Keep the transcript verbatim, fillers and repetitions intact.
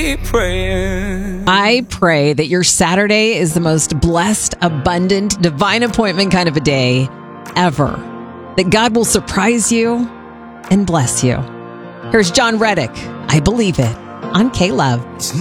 keep praying. I pray that your Saturday is the most blessed, abundant, divine appointment kind of a day ever. That God will surprise you and bless you. Here's John Reddick. I believe it on K-Love.